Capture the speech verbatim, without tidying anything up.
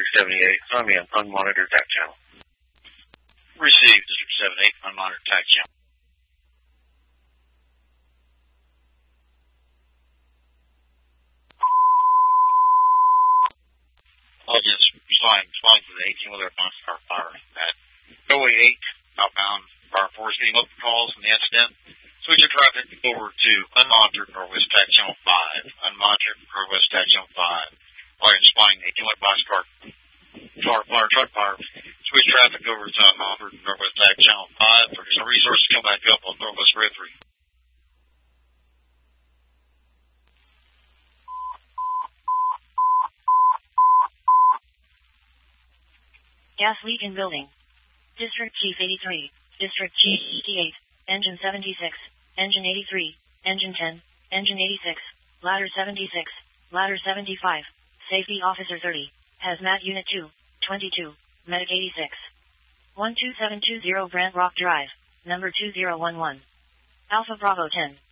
seventy-eight, I'm in unmonitored attack channel. Received, District seventy-eight, unmonitored attack channel. All units responding, responding to the eighteen wheeler on start fire at oh eight outbound fire force getting open calls from the incident. Switch your traffic over to unmonitored Northwest Attack Channel five. Unmonitored Northwest Attack Channel five. While you're responding to eighteen wheeler boxcar car fire, truck fire, switch traffic over to unmonitored Northwest Attack Channel five. For some resources come back up on Northwest Red three. Gas leak in building. District Chief eighty-three. District Chief eighty-eight. Engine seventy-six. Engine eighty-three. Engine ten. Engine eighty-six. Ladder seventy-six. Ladder seventy-five. Safety Officer thirty. Hazmat Unit two. twenty-two. Medic eighty-six. one two seven two zero Brant Rock Drive. Number two zero one one. Alpha Bravo ten.